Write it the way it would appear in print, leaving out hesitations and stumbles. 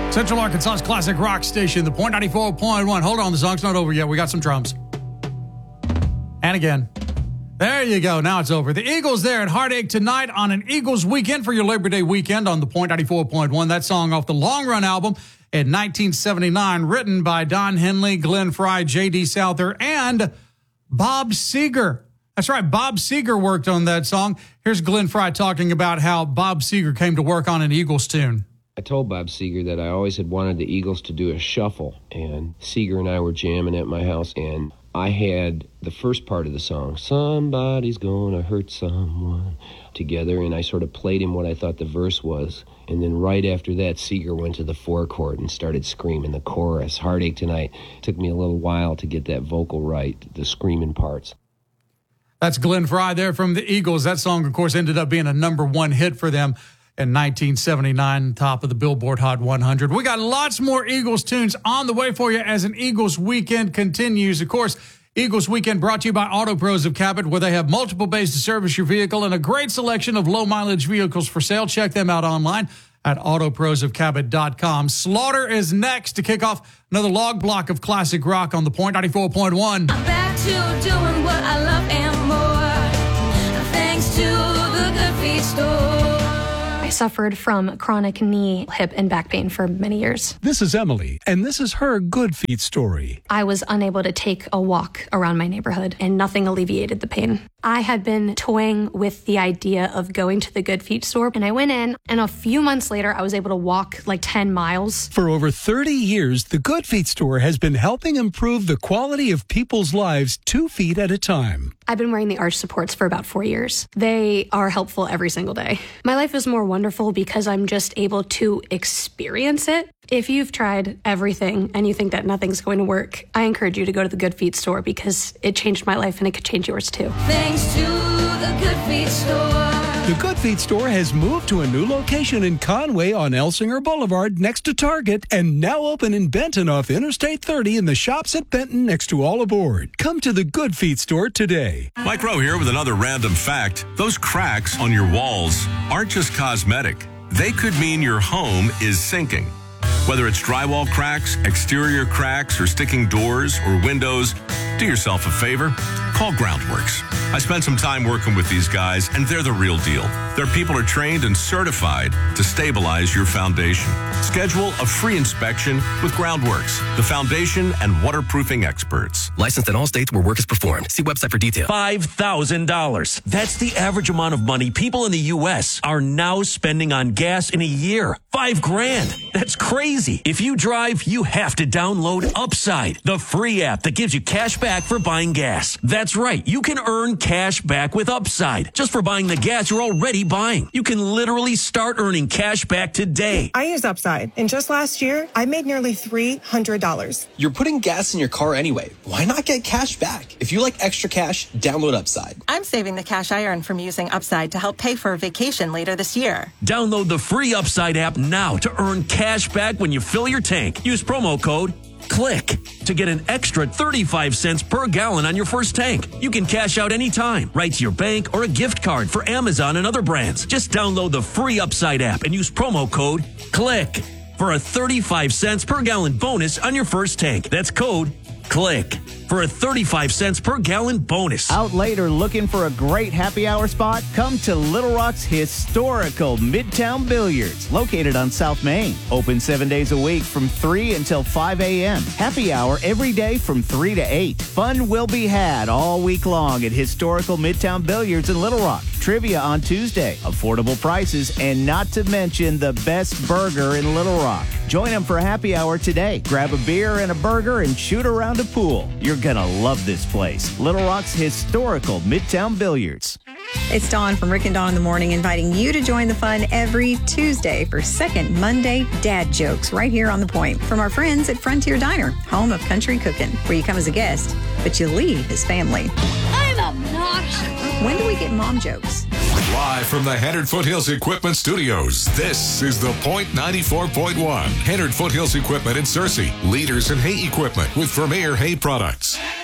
Central Arkansas's classic rock station, the Point 94.1. Hold on, the song's not over yet. We got some drums. And again. There you go. Now it's over. The Eagles there at Heartache tonight on an Eagles weekend for your Labor Day weekend on the Point 94.1. That song off the Long Run album in 1979, written by Don Henley, Glenn Frey, J.D. Souther, and Bob Seger. That's right. Bob Seger worked on that song. Here's Glenn Frey talking about how Bob Seger came to work on an Eagles tune. I told Bob Seger that I always had wanted the Eagles to do a shuffle, and Seger and I were jamming at my house, and I had the first part of the song, "Somebody's Gonna Hurt Someone," together, and I sort of played him what I thought the verse was. And then right after that, Seger went to the four-chord and started screaming the chorus, "Heartache Tonight." It took me a little while to get that vocal right, the screaming parts. That's Glenn Frey there from the Eagles. That song, of course, ended up being a #1 hit for them in 1979, top of the Billboard Hot 100. We got lots more Eagles tunes on the way for you as an Eagles weekend continues. Of course, Eagles weekend brought to you by Auto Pros of Cabot, where they have multiple bays to service your vehicle and a great selection of low-mileage vehicles for sale. Check them out online at autoprosofcabot.com. Slaughter is next to kick off another log block of classic rock on the Point 94.1. I'm back to doing what I love and more, thanks to the Good Feet store. I suffered from chronic knee, hip, and back pain for many years. This is Emily, and this is her Good Feet story. I was unable to take a walk around my neighborhood, and nothing alleviated the pain. I had been toying with the idea of going to the Good Feet store, and I went in, and a few months later, I was able to walk like 10 miles. For over 30 years, the Good Feet store has been helping improve the quality of people's lives 2 feet at a time. I've been wearing the arch supports for about 4 years. They are helpful every single day. My life is more wonderful because I'm just able to experience it. If you've tried everything and you think that nothing's going to work, I encourage you to go to the Good Feet store because it changed my life and it could change yours too. Thanks to the Good Feet store. The Good Feet store has moved to a new location in Conway on Elsinger Boulevard next to Target and now open in Benton off Interstate 30 in the shops at Benton next to All Aboard. Come to the Good Feet store today. Mike Rowe here with another random fact. Those cracks on your walls aren't just cosmetic. They could mean your home is sinking. Whether it's drywall cracks, exterior cracks, or sticking doors or windows, do yourself a favor. Call Groundworks. I spent some time working with these guys, and they're the real deal. Their people are trained and certified to stabilize your foundation. Schedule a free inspection with Groundworks, the foundation and waterproofing experts. Licensed in all states where work is performed. See website for details. $5,000. That's the average amount of money people in the U.S. are now spending on gas in a year. $5,000. That's crazy. If you drive, you have to download Upside, the free app that gives you cash back for buying gas. That's right. You can earn cash back with Upside just for buying the gas you're already buying. You can literally start earning cash back today. I use Upside, and just last year, I made nearly $300. You're putting gas in your car anyway. Why not get cash back? If you like extra cash, download Upside. I'm saving the cash I earn from using Upside to help pay for a vacation later this year. Download the free Upside app now to earn cash back when you fill your tank. Use promo code CLICK to get an extra 35 cents per gallon on your first tank. You can cash out anytime, right to your bank or a gift card for Amazon and other brands. Just download the free Upside app and use promo code CLICK for a 35 cents per gallon bonus on your first tank. That's code CLICK for a 35 cents per gallon bonus. Out late or looking for a great happy hour spot? Come to Little Rock's historical Midtown Billiards, located on South Main. Open 7 days a week from 3 until 5 a.m. Happy hour every day from 3 to 8. Fun will be had all week long at historical Midtown Billiards in Little Rock. Trivia on Tuesday, affordable prices, and not to mention the best burger in Little Rock. Join them for a happy hour today. Grab a beer and a burger and shoot around a pool. You're gonna love this place. Little Rock's historical Midtown Billiards. It's Dawn from Rick and Dawn in the Morning, inviting you to join the fun every Tuesday for Second Monday Dad Jokes right here on The Point from our friends at Frontier Diner, home of country cooking, where you come as a guest, but you leave as family. I'm obnoxious. When do we get mom jokes? Live from the Hennard Foothills Equipment Studios, this is The Point 94.1. Hennard Foothills Equipment in Searcy, leaders in hay equipment with Vermeer Hay products.